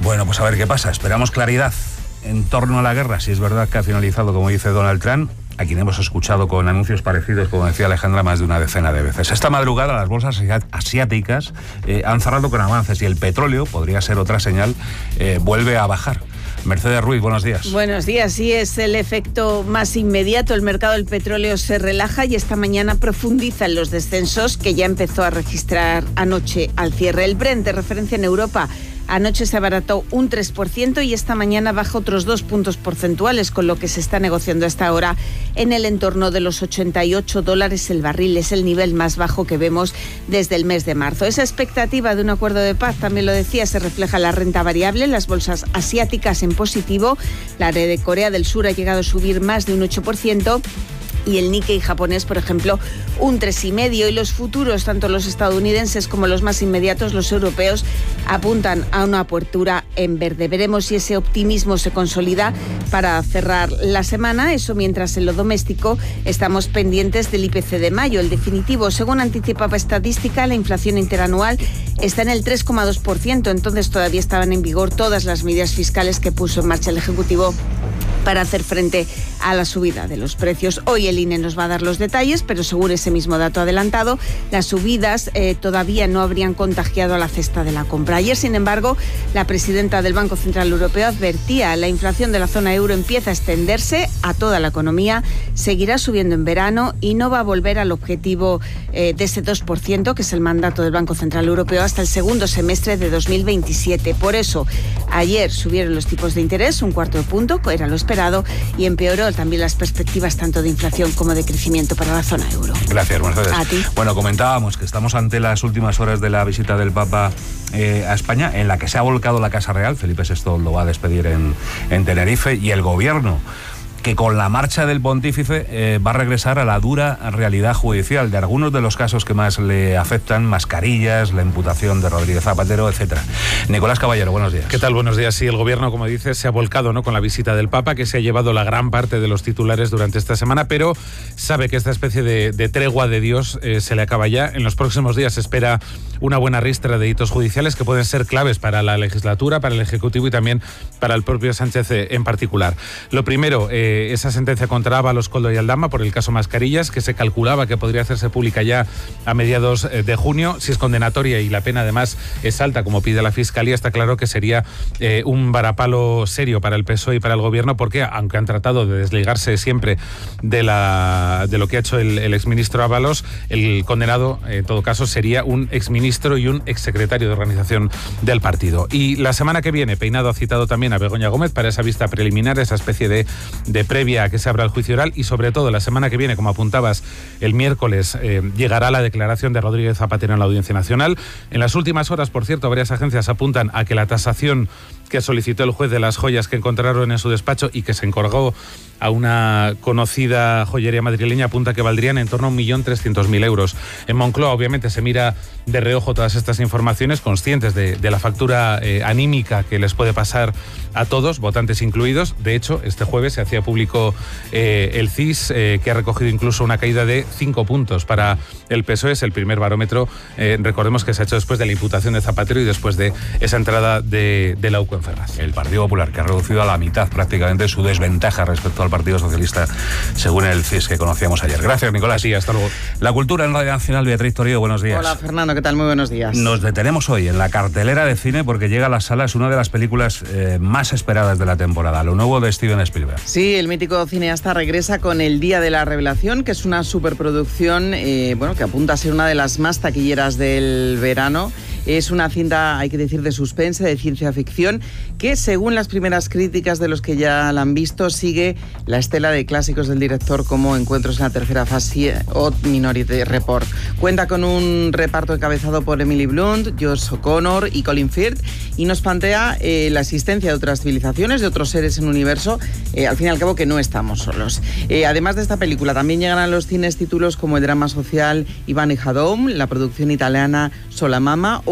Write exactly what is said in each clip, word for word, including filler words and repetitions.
Bueno, pues a ver qué pasa. Esperamos claridad en torno a la guerra, si es verdad que ha finalizado, como dice Donald Trump, a quien hemos escuchado con anuncios parecidos, como decía Alejandra, más de una decena de veces. Esta madrugada las bolsas asiáticas eh, han cerrado con avances y el petróleo, podría ser otra señal, eh, vuelve a bajar. Mercedes Ruiz, buenos días. Buenos días, sí, es el efecto más inmediato. El mercado del petróleo se relaja y esta mañana profundiza en los descensos que ya empezó a registrar anoche al cierre. El Brent, de referencia en Europa, anoche se abarató un tres por ciento y esta mañana baja otros dos puntos porcentuales, con lo que se está negociando hasta ahora en el entorno de los ochenta y ocho dólares el barril. Es el nivel más bajo que vemos desde el mes de marzo. Esa expectativa de un acuerdo de paz, también lo decía, se refleja en la renta variable, las bolsas asiáticas en positivo. La de Corea del Sur ha llegado a subir más de un ocho por ciento. Y el Nikkei japonés, por ejemplo, un tres coma cinco por ciento. Y los futuros, tanto los estadounidenses como los más inmediatos, los europeos, apuntan a una apertura en verde. Veremos si ese optimismo se consolida para cerrar la semana. Eso mientras en lo doméstico estamos pendientes del I P C de mayo, el definitivo. Según anticipaba estadística, la inflación interanual está en el tres coma dos por ciento. Entonces todavía estaban en vigor todas las medidas fiscales que puso en marcha el Ejecutivo para hacer frente a la subida de los precios. Hoy el I N E nos va a dar los detalles, pero según ese mismo dato adelantado, las subidas eh, todavía no habrían contagiado a la cesta de la compra. Ayer, sin embargo, la presidenta del Banco Central Europeo advertía: la inflación de la zona euro empieza a extenderse a toda la economía, seguirá subiendo en verano y no va a volver al objetivo eh, de ese dos por ciento, que es el mandato del Banco Central Europeo, hasta el segundo semestre de dos mil veintisiete. Por eso, ayer subieron los tipos de interés un cuarto de punto, era lo esperado, y empeoró también las perspectivas tanto de inflación como de crecimiento para la zona euro. Gracias, Mercedes. A ti. Bueno, comentábamos que estamos ante las últimas horas de la visita del Papa eh, a España, en la que se ha volcado la Casa Real. Felipe sexto lo va a despedir en, en Tenerife, y el gobierno, que con la marcha del pontífice eh, va a regresar a la dura realidad judicial de algunos de los casos que más le afectan: mascarillas, la imputación de Rodríguez Zapatero, etcétera. Nicolás Caballero, buenos días. ¿Qué tal? Buenos días. Sí, el gobierno, como dices, se ha volcado, ¿no?, con la visita del Papa, que se ha llevado la gran parte de los titulares durante esta semana, pero sabe que esta especie de, de tregua de Dios eh, se le acaba ya. En los próximos días se espera una buena ristra de hitos judiciales que pueden ser claves para la legislatura, para el Ejecutivo y también para el propio Sánchez en particular. Lo primero, eh, esa sentencia contra Ábalos, Koldo y Aldama por el caso Mascarillas, que se calculaba que podría hacerse pública ya a mediados de junio. Si es condenatoria y la pena además es alta, como pide la Fiscalía, está claro que sería eh, un varapalo serio para el P S O E y para el Gobierno, porque aunque han tratado de desligarse siempre de, la, de lo que ha hecho el, el exministro Ábalos, el condenado en todo caso sería un exministro y un exsecretario de organización del partido. Y la semana que viene, Peinado ha citado también a Begoña Gómez para esa vista preliminar, esa especie de, de previa a que se abra el juicio oral, y sobre todo la semana que viene, como apuntabas, el miércoles eh, llegará la declaración de Rodríguez Zapatero en la Audiencia Nacional. En las últimas horas, por cierto, varias agencias apuntan a que la tasación que solicitó el juez de las joyas que encontraron en su despacho y que se encargó a una conocida joyería madrileña apunta que valdrían en torno a un millón trescientos mil euros. En Moncloa, obviamente, se mira de reojo todas estas informaciones, conscientes de, de la factura eh, anímica que les puede pasar a todos, votantes incluidos. De hecho, este jueves se hacía público eh, el C I S, eh, que ha recogido incluso una caída de cinco puntos para el P S O E. Es el primer barómetro, eh, recordemos, que se ha hecho después de la imputación de Zapatero y después de esa entrada de, de la U C O en Ferraz. El Partido Popular, que ha reducido a la mitad prácticamente su desventaja respecto al Partido Socialista, según el C I S que conocíamos ayer. Gracias, Nicolás. Sí, hasta luego. La cultura en Radio Nacional, Beatriz Torío, buenos días. Hola, Fernando, ¿qué tal? Muy buenos días. Nos detenemos hoy en la cartelera de cine porque llega a las salas una de las películas eh, más esperadas de la temporada, lo nuevo de Steven Spielberg. Sí, el mítico cineasta regresa con El Día de la Revelación, que es una superproducción eh, bueno, que apunta a ser una de las más taquilleras del verano. Es una cinta, hay que decir, de suspense, de ciencia ficción, que según las primeras críticas de los que ya la han visto, sigue la estela de clásicos del director como Encuentros en la tercera fase o Minority Report. Cuenta con un reparto encabezado por Emily Blunt, Josh O'Connor y Colin Firth, y nos plantea eh, la existencia de otras civilizaciones, de otros seres en un universo, eh, al fin y al cabo que no estamos solos. Eh, además de esta película, también llegan a los cines títulos como el drama social Iván y Jadom, la producción italiana Sola Mama o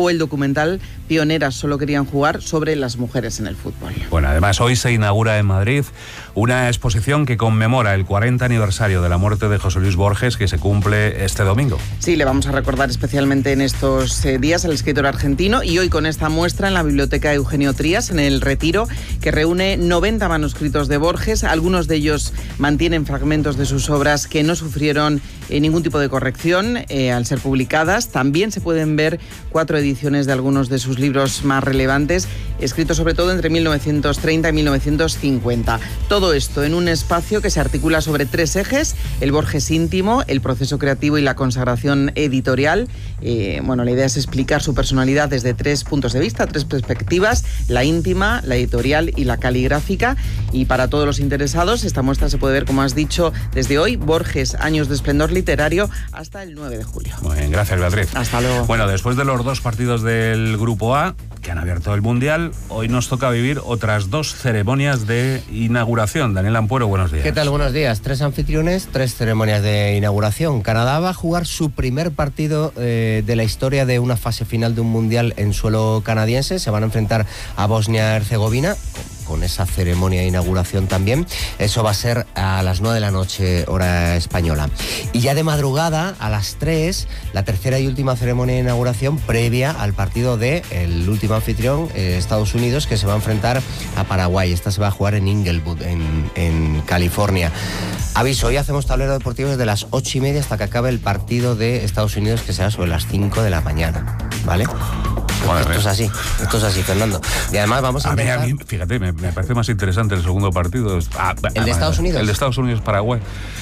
o el documental Pioneras solo querían jugar, sobre las mujeres en el fútbol. Bueno, además hoy se inaugura en Madrid una exposición que conmemora el cuarenta aniversario de la muerte de José Luis Borges, que se cumple este domingo. Sí, le vamos a recordar especialmente en estos eh, días al escritor argentino, y hoy con esta muestra en la Biblioteca Eugenio Trías, en el Retiro, que reúne noventa manuscritos de Borges. Algunos de ellos mantienen fragmentos de sus obras que no sufrieron eh, ningún tipo de corrección eh, al ser publicadas. También se pueden ver cuatro ediciones de algunos de sus libros más relevantes, escritos sobre todo entre mil novecientos treinta y mil novecientos cincuenta. Todo esto en un espacio que se articula sobre tres ejes: el Borges íntimo, el proceso creativo y la consagración editorial. Eh, bueno, la idea es explicar su personalidad desde tres puntos de vista, tres perspectivas: la íntima, la editorial y la caligráfica. Y para todos los interesados, esta muestra se puede ver, como has dicho, desde hoy, Borges, años de esplendor literario, hasta el nueve de julio. Muy bien, gracias, Beatriz. Hasta luego. Bueno, después de los dos partidos del Grupo A, que han abierto el Mundial, hoy nos toca vivir otras dos ceremonias de inauguración. Daniel Ampuero, buenos días. ¿Qué tal? Buenos días. Tres anfitriones, tres ceremonias de inauguración. Canadá va a jugar su primer partido eh, de la historia de una fase final de un Mundial en suelo canadiense. Se van a enfrentar a Bosnia-Herzegovina, con esa ceremonia de inauguración también. Eso va a ser a las nueve de la noche, hora española. Y ya de madrugada, a las tres, la tercera y última ceremonia de inauguración previa al partido de el último anfitrión, eh, Estados Unidos, que se va a enfrentar a Paraguay. Esta se va a jugar en Inglewood, en, en California. Aviso, hoy hacemos tablero deportivo desde las ocho y media hasta que acabe el partido de Estados Unidos, que será sobre las cinco de la mañana, ¿vale? Bueno, esto es así, esto es así, Fernando. Y además vamos a, a, intentar... mí, a mí, fíjate, me, me parece más interesante el segundo partido. Ah, ¿El de ah, Estados Unidos? El de Estados Unidos-Paraguay.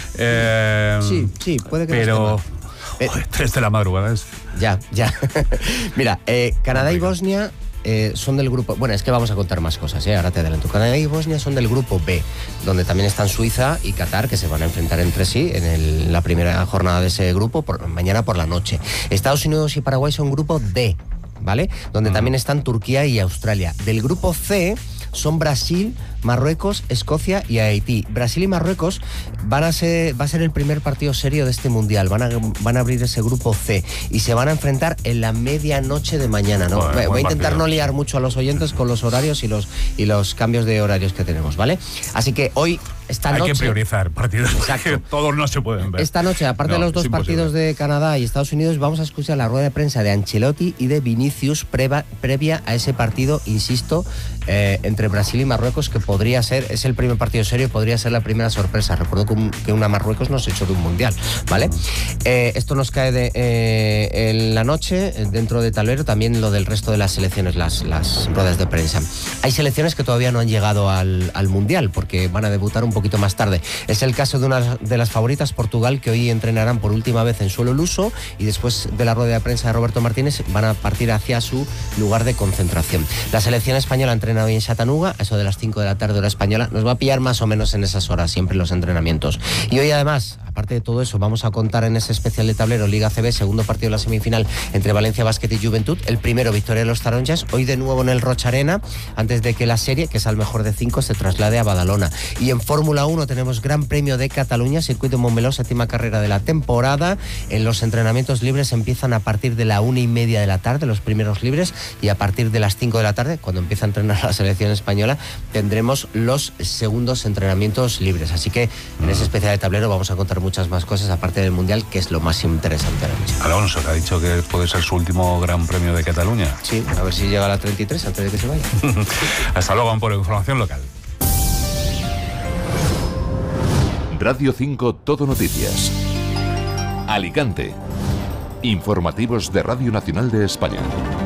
Eh, sí, sí, puede que pero... no esté mal. Joder, tres de la madrugada es... Ya, ya. Mira, eh, Canadá y Bosnia eh, son del grupo... Bueno, es que vamos a contar más cosas, ¿eh? Ahora te adelanto. Canadá y Bosnia son del grupo B, donde también están Suiza y Qatar, que se van a enfrentar entre sí en el, la primera jornada de ese grupo, por, mañana por la noche. Estados Unidos y Paraguay son grupo D, ¿vale? Donde uh-huh. también están Turquía y Australia. Del grupo C son Brasil, Marruecos, Escocia y Haití. Brasil y Marruecos van a ser, va a ser el primer partido serio de este Mundial. Van a, van a abrir ese grupo C y se van a enfrentar en la medianoche de mañana, ¿no? Bueno, voy a intentar partido. no liar mucho a los oyentes con los horarios y los, y los cambios de horarios que tenemos, ¿vale? Así que hoy... Esta Hay noche, que priorizar partidos, que todos no se pueden ver. Esta noche, aparte no, de los dos partidos de Canadá y Estados Unidos, vamos a escuchar la rueda de prensa de Ancelotti y de Vinicius preva, previa a ese partido, insisto, eh, entre Brasil y Marruecos, que podría ser, es el primer partido serio, podría ser la primera sorpresa. Recuerdo que, un, que una Marruecos nos echó de un Mundial, ¿vale? Eh, esto nos cae de, eh, en la noche, dentro de tablero, también lo del resto de las selecciones, las, las ruedas de prensa. Hay selecciones que todavía no han llegado al, al Mundial, porque van a debutar un poquito más tarde. Es el caso de una de las favoritas, Portugal, que hoy entrenarán por última vez en suelo luso, y después de la rueda de prensa de Roberto Martínez van a partir hacia su lugar de concentración. La selección española entrena hoy en Chattanooga, eso de las cinco de la tarde hora española. Nos va a pillar más o menos en esas horas siempre los entrenamientos. Y hoy además, aparte de todo eso, vamos a contar en ese especial de tablero Liga A C B, segundo partido de la semifinal entre Valencia Basket y Juventud. El primero, victoria de los Taronjas, hoy de nuevo en el Rocha Arena, antes de que la serie, que es al mejor de cinco, se traslade a Badalona. Y en Fórmula uno tenemos Gran Premio de Cataluña, circuito Montmeló, séptima carrera de la temporada. En los entrenamientos libres empiezan a partir de la una y media de la tarde, los primeros libres, y a partir de las cinco de la tarde, cuando empieza a entrenar la selección española, tendremos los segundos entrenamientos libres. Así que en ese especial de tablero vamos a contar muchas más cosas, aparte del Mundial, que es lo más interesante ahora mismo. Alonso, que ha dicho que puede ser su último Gran Premio de Cataluña. Sí, a ver si llega a la treinta y tres antes de que se vaya. Hasta luego, por información local. Radio cinco Todo Noticias. Alicante. Informativos de Radio Nacional de España.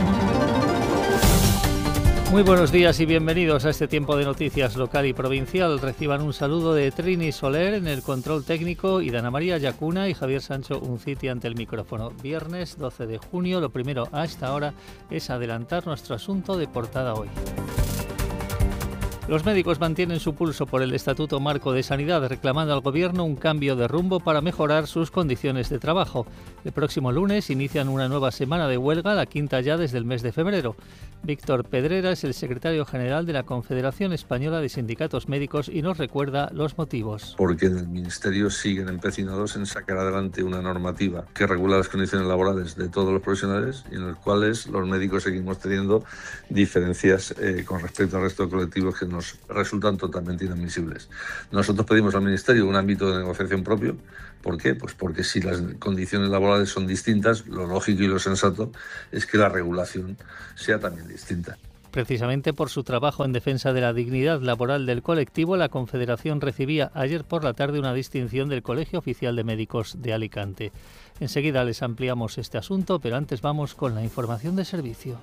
Muy buenos días y bienvenidos a este tiempo de noticias local y provincial. Reciban un saludo de Trini Soler en el control técnico y de Ana María Yacuna y Javier Sancho Unciti ante el micrófono. Viernes doce de junio, lo primero a esta hora es adelantar nuestro asunto de portada hoy. Los médicos mantienen su pulso por el Estatuto Marco de Sanidad, reclamando al Gobierno un cambio de rumbo para mejorar sus condiciones de trabajo. El próximo lunes inician una nueva semana de huelga, la quinta ya desde el mes de febrero. Víctor Pedrera es el secretario general de la Confederación Española de Sindicatos Médicos y nos recuerda los motivos. Porque en el Ministerio siguen empecinados en sacar adelante una normativa que regula las condiciones laborales de todos los profesionales y en las cuales los médicos seguimos teniendo diferencias eh, con respecto al resto de colectivos que nos resultan totalmente inadmisibles. Nosotros pedimos al Ministerio un ámbito de negociación propio. ¿Por qué? Pues porque si las condiciones laborales son distintas, lo lógico y lo sensato es que la regulación sea también distinta. Precisamente por su trabajo en defensa de la dignidad laboral del colectivo, la Confederación recibía ayer por la tarde una distinción del Colegio Oficial de Médicos de Alicante. Enseguida les ampliamos este asunto, pero antes vamos con la información de servicio.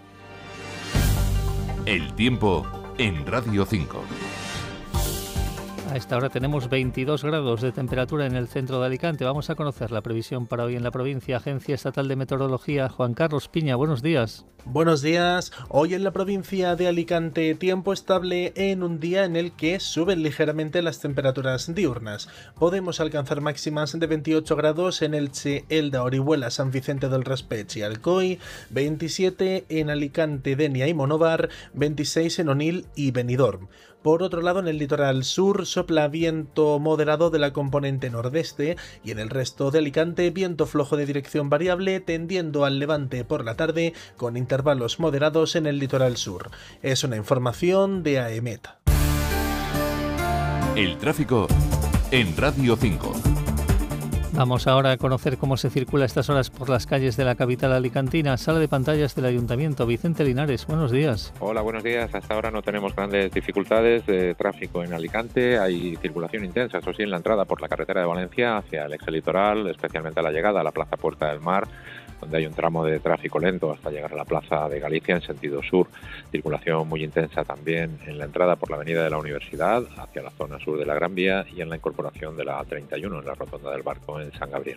El tiempo en Radio cinco. A esta hora tenemos veintidós grados de temperatura en el centro de Alicante. Vamos a conocer la previsión para hoy en la provincia. Agencia Estatal de Meteorología, Juan Carlos Piña, buenos días. Buenos días. Hoy en la provincia de Alicante, tiempo estable en un día en el que suben ligeramente las temperaturas diurnas. Podemos alcanzar máximas de veintiocho grados en Elche, Elda, Orihuela, San Vicente del Raspeig y Alcoy, veintisiete en Alicante, Denia y Monóvar, veintiséis en Onil y Benidorm. Por otro lado, en el litoral sur sopla viento moderado de la componente nordeste y en el resto de Alicante viento flojo de dirección variable tendiendo al levante por la tarde con intervalos moderados en el litoral sur. Es una información de A E M E T. El tráfico en Radio cinco. Vamos ahora a conocer cómo se circula a estas horas por las calles de la capital alicantina. Sala de pantallas del Ayuntamiento. Vicente Linares, buenos días. Hola, buenos días. Hasta ahora no tenemos grandes dificultades de tráfico en Alicante. Hay circulación intensa, eso sí, en la entrada por la carretera de Valencia hacia el eje litoral, especialmente a la llegada a la Plaza Puerta del Mar, donde hay un tramo de tráfico lento hasta llegar a la Plaza de Galicia en sentido sur. Circulación muy intensa también en la entrada por la Avenida de la Universidad hacia la zona sur de la Gran Vía y en la incorporación de la A treinta y uno en la Rotonda del Barco en San Gabriel.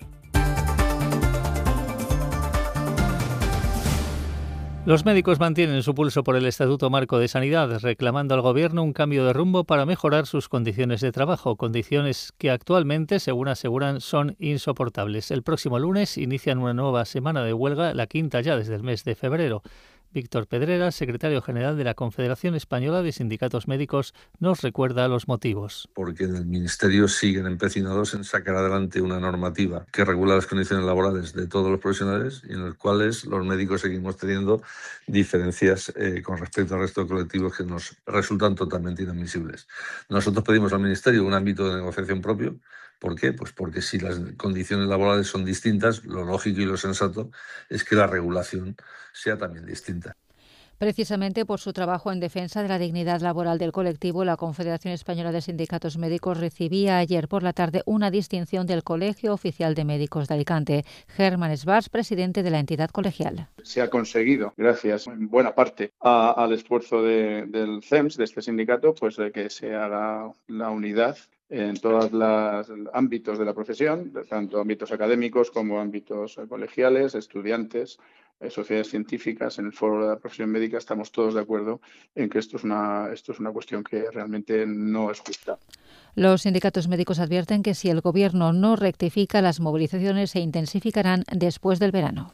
Los médicos mantienen su pulso por el Estatuto Marco de Sanidad, reclamando al Gobierno un cambio de rumbo para mejorar sus condiciones de trabajo, condiciones que actualmente, según aseguran, son insoportables. El próximo lunes inician una nueva semana de huelga, la quinta ya desde el mes de febrero. Víctor Pedrera, secretario general de la Confederación Española de Sindicatos Médicos, nos recuerda los motivos. Porque en el Ministerio siguen empecinados en sacar adelante una normativa que regula las condiciones laborales de todos los profesionales y en las cuales los médicos seguimos teniendo diferencias eh, con respecto al resto de colectivos que nos resultan totalmente inadmisibles. Nosotros pedimos al Ministerio un ámbito de negociación propio. ¿Por qué? Pues porque si las condiciones laborales son distintas, lo lógico y lo sensato es que la regulación sea también distinta. Precisamente por su trabajo en defensa de la dignidad laboral del colectivo, la Confederación Española de Sindicatos Médicos recibía ayer por la tarde una distinción del Colegio Oficial de Médicos de Alicante. Germán Svars, presidente de la entidad colegial. Se ha conseguido, gracias en buena parte a, al esfuerzo de, del C E M S, de este sindicato, pues de que se haga la unidad en todos los ámbitos de la profesión, tanto ámbitos académicos como ámbitos colegiales, estudiantes, sociedades científicas. En el foro de la profesión médica estamos todos de acuerdo en que esto es una, esto es una cuestión que realmente no es justa. Los sindicatos médicos advierten que si el Gobierno no rectifica, las movilizaciones se intensificarán después del verano.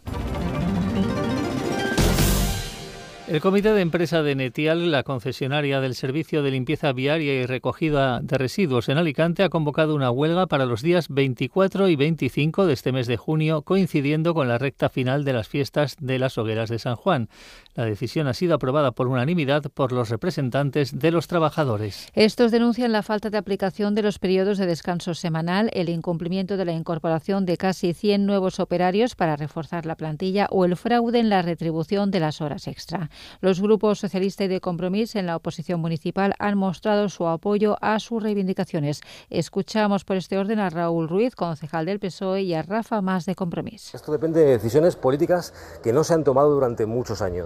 El Comité de Empresa de Netial, la concesionaria del servicio de limpieza viaria y recogida de residuos en Alicante, ha convocado una huelga para los días veinticuatro y veinticinco de este mes de junio, coincidiendo con la recta final de las fiestas de las Hogueras de San Juan. La decisión ha sido aprobada por unanimidad por los representantes de los trabajadores. Estos denuncian la falta de aplicación de los periodos de descanso semanal, el incumplimiento de la incorporación de casi cien nuevos operarios para reforzar la plantilla o el fraude en la retribución de las horas extra. Los grupos socialista y de Compromís en la oposición municipal han mostrado su apoyo a sus reivindicaciones. Escuchamos por este orden a Raúl Ruiz, concejal del P S O E, y a Rafa Mas de Compromís. Esto depende de decisiones políticas que no se han tomado durante muchos años.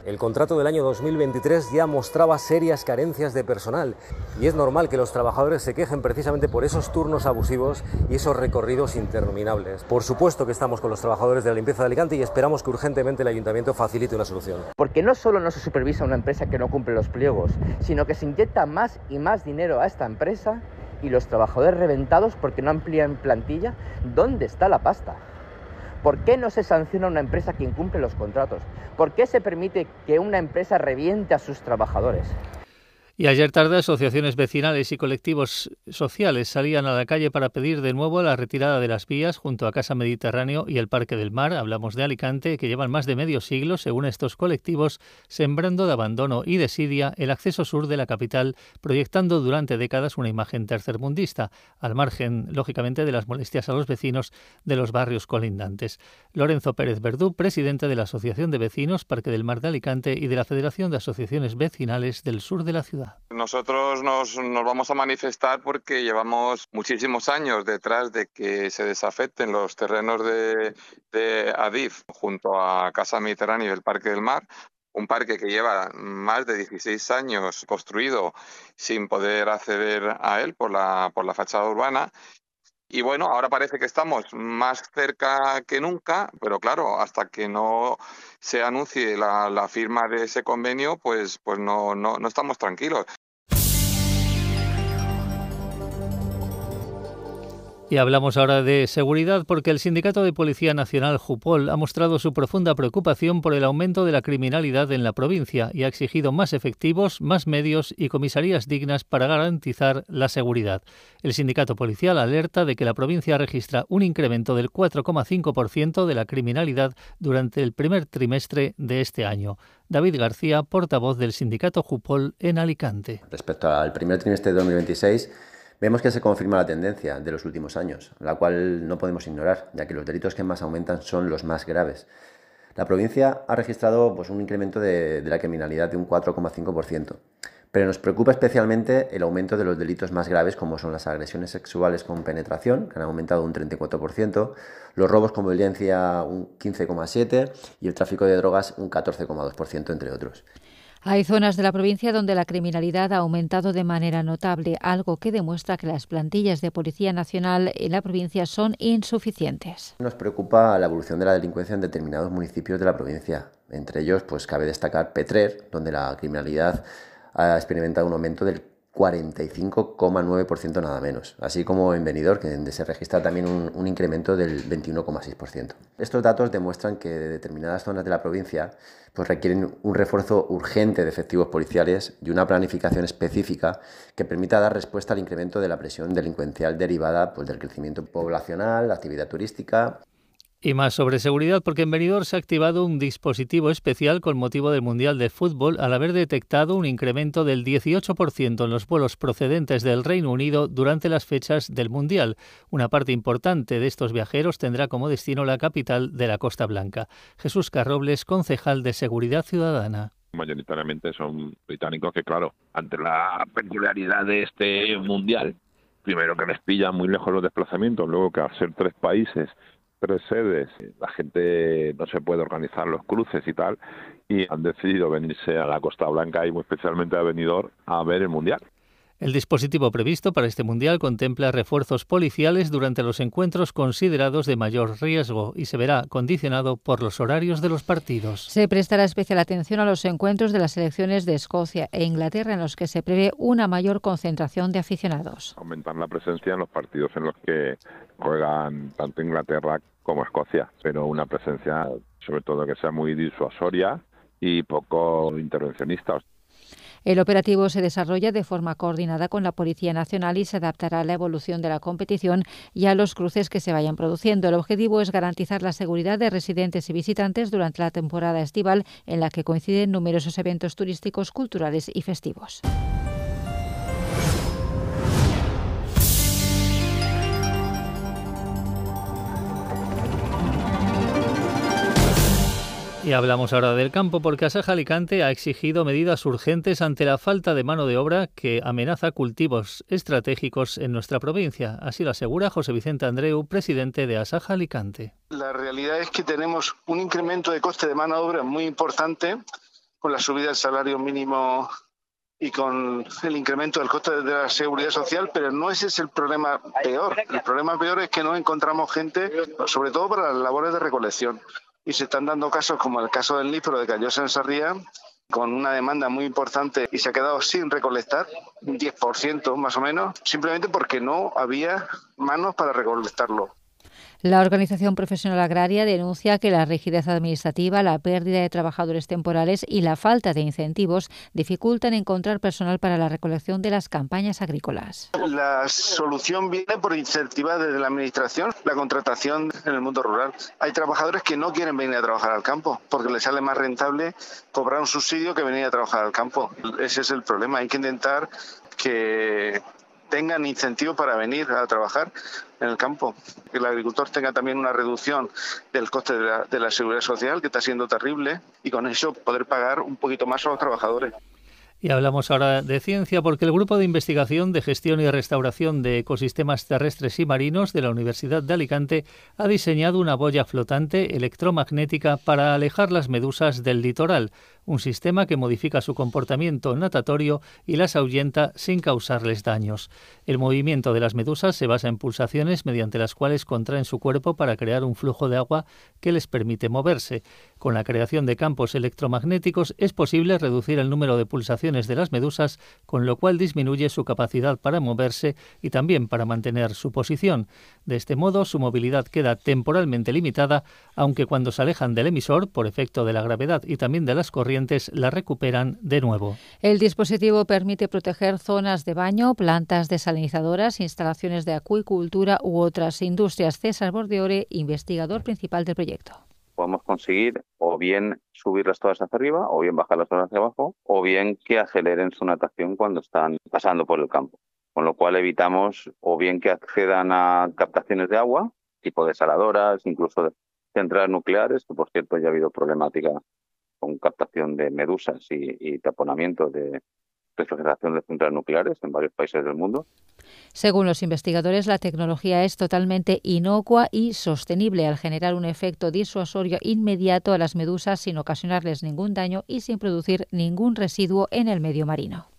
El contrato del año dos mil veintitrés ya mostraba serias carencias de personal y es normal que los trabajadores se quejen precisamente por esos turnos abusivos y esos recorridos interminables. Por supuesto que estamos con los trabajadores de la limpieza de Alicante y esperamos que urgentemente el Ayuntamiento facilite una solución. Porque no solo no se supervisa una empresa que no cumple los pliegos, sino que se inyecta más y más dinero a esta empresa y los trabajadores reventados porque no amplían plantilla. ¿Dónde está la pasta? ¿Por qué no se sanciona a una empresa que incumple los contratos? ¿Por qué se permite que una empresa reviente a sus trabajadores? Y ayer tarde asociaciones vecinales y colectivos sociales salían a la calle para pedir de nuevo la retirada de las vías junto a Casa Mediterráneo y el Parque del Mar. Hablamos de Alicante, que llevan más de medio siglo, según estos colectivos, sembrando de abandono y desidia el acceso sur de la capital, proyectando durante décadas una imagen tercermundista, al margen, lógicamente, de las molestias a los vecinos de los barrios colindantes. Lorenzo Pérez Verdú, presidente de la Asociación de Vecinos Parque del Mar de Alicante y de la Federación de Asociaciones Vecinales del Sur de la ciudad. Nosotros nos, nos vamos a manifestar porque llevamos muchísimos años detrás de que se desafecten los terrenos de, de Adif junto a Casa Mediterráneo y el Parque del Mar, un parque que lleva más de dieciséis años construido sin poder acceder a él por la, por la fachada urbana. Y bueno, ahora parece que estamos más cerca que nunca, pero claro, hasta que no se anuncie la, la firma de ese convenio, pues, pues no, no, no estamos tranquilos. Y hablamos ahora de seguridad porque el Sindicato de Policía Nacional Jupol ha mostrado su profunda preocupación por el aumento de la criminalidad en la provincia y ha exigido más efectivos, más medios y comisarías dignas para garantizar la seguridad. El sindicato policial alerta de que la provincia registra un incremento del cuatro coma cinco por ciento de la criminalidad durante el primer trimestre de este año. David García, portavoz del Sindicato Jupol en Alicante. Respecto al primer trimestre de dos mil veintiséis, vemos que se confirma la tendencia de los últimos años, la cual no podemos ignorar, ya que los delitos que más aumentan son los más graves. La provincia ha registrado pues, un incremento de, de la criminalidad de un cuatro coma cinco por ciento, pero nos preocupa especialmente el aumento de los delitos más graves, como son las agresiones sexuales con penetración, que han aumentado un treinta y cuatro por ciento, los robos con violencia un quince coma siete por ciento y el tráfico de drogas un catorce coma dos por ciento, entre otros. Hay zonas de la provincia donde la criminalidad ha aumentado de manera notable, algo que demuestra que las plantillas de Policía Nacional en la provincia son insuficientes. Nos preocupa la evolución de la delincuencia en determinados municipios de la provincia. Entre ellos, pues cabe destacar Petrer, donde la criminalidad ha experimentado un aumento del cuarenta y cinco coma nueve por ciento nada menos, así como en Benidorm, que donde se registra también un, un incremento del veintiuno coma seis por ciento. Estos datos demuestran que determinadas zonas de la provincia pues, requieren un refuerzo urgente de efectivos policiales y una planificación específica que permita dar respuesta al incremento de la presión delincuencial derivada pues, del crecimiento poblacional, la actividad turística. Y más sobre seguridad, porque en Benidorm se ha activado un dispositivo especial con motivo del Mundial de Fútbol al haber detectado un incremento del dieciocho por ciento en los vuelos procedentes del Reino Unido durante las fechas del Mundial. Una parte importante de estos viajeros tendrá como destino la capital de la Costa Blanca. Jesús Carrobles, concejal de Seguridad Ciudadana. Mayoritariamente son británicos que, claro, ante la peculiaridad de este Mundial, primero que les pillan muy lejos los desplazamientos, luego que al ser tres países, tres sedes, la gente no se puede organizar los cruces y tal, y han decidido venirse a la Costa Blanca y muy especialmente a Benidorm a ver el Mundial. El dispositivo previsto para este Mundial contempla refuerzos policiales durante los encuentros considerados de mayor riesgo y se verá condicionado por los horarios de los partidos. Se prestará especial atención a los encuentros de las selecciones de Escocia e Inglaterra en los que se prevé una mayor concentración de aficionados. Aumentar la presencia en los partidos en los que juegan tanto Inglaterra como Escocia, pero una presencia sobre todo que sea muy disuasoria y poco intervencionista. El operativo se desarrolla de forma coordinada con la Policía Nacional y se adaptará a la evolución de la competición y a los cruces que se vayan produciendo. El objetivo es garantizar la seguridad de residentes y visitantes durante la temporada estival, en la que coinciden numerosos eventos turísticos, culturales y festivos. Y hablamos ahora del campo porque Asaja Alicante ha exigido medidas urgentes ante la falta de mano de obra que amenaza cultivos estratégicos en nuestra provincia. Así lo asegura José Vicente Andreu, presidente de Asaja Alicante. La realidad es que tenemos un incremento de coste de mano de obra muy importante con la subida del salario mínimo y con el incremento del coste de la seguridad social, pero no ese es el problema peor. El problema peor es que no encontramos gente, sobre todo para las labores de recolección. Y se están dando casos como el caso del níspero de Callosa en Sarriá, con una demanda muy importante y se ha quedado sin recolectar, un diez por ciento más o menos, simplemente porque no había manos para recolectarlo. La Organización Profesional Agraria denuncia que la rigidez administrativa, la pérdida de trabajadores temporales y la falta de incentivos dificultan encontrar personal para la recolección de las campañas agrícolas. La solución viene por incentivar desde la Administración la contratación en el mundo rural. Hay trabajadores que no quieren venir a trabajar al campo porque les sale más rentable cobrar un subsidio que venir a trabajar al campo. Ese es el problema. Hay que intentar que tengan incentivo para venir a trabajar en el campo, que el agricultor tenga también una reducción del coste de la, de la seguridad social, que está siendo terrible, y con eso poder pagar un poquito más a los trabajadores. Y hablamos ahora de ciencia porque el Grupo de Investigación de Gestión y Restauración de Ecosistemas Terrestres y Marinos de la Universidad de Alicante ha diseñado una boya flotante electromagnética para alejar las medusas del litoral, un sistema que modifica su comportamiento natatorio y las ahuyenta sin causarles daños. El movimiento de las medusas se basa en pulsaciones mediante las cuales contraen su cuerpo para crear un flujo de agua que les permite moverse. Con la creación de campos electromagnéticos es posible reducir el número de pulsaciones de las medusas, con lo cual disminuye su capacidad para moverse y también para mantener su posición. De este modo, su movilidad queda temporalmente limitada, aunque cuando se alejan del emisor, por efecto de la gravedad y también de las corrientes, la recuperan de nuevo. El dispositivo permite proteger zonas de baño, plantas desalinizadoras, instalaciones de acuicultura u otras industrias. César Bordeore, investigador principal del proyecto. Podemos conseguir o bien subirlas todas hacia arriba, o bien bajarlas todas hacia abajo, o bien que aceleren su natación cuando están pasando por el campo. Con lo cual evitamos o bien que accedan a captaciones de agua, tipo desaladoras, incluso de centrales nucleares, que por cierto ya ha habido problemática con captación de medusas y, y taponamiento de refrigeración de centrales nucleares en varios países del mundo. Según los investigadores, la tecnología es totalmente inocua y sostenible al generar un efecto disuasorio inmediato a las medusas sin ocasionarles ningún daño y sin producir ningún residuo en el medio marino.